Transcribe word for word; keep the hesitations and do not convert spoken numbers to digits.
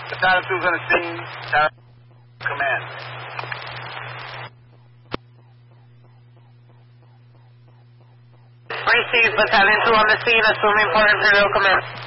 Battalion two is on the scene. Command. Receive Battalion two on the scene, assuming for Imperial Command.